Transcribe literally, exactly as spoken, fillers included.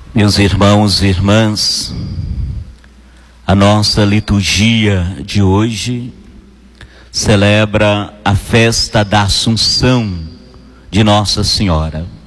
Meus irmãos e irmãs, a nossa liturgia de hoje celebra a festa da Assunção de Nossa Senhora.